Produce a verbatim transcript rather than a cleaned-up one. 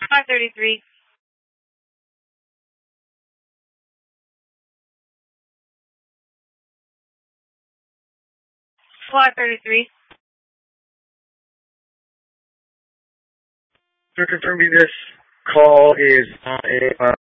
five thirty-three. five thirty-three. So confirming this call is on a uh,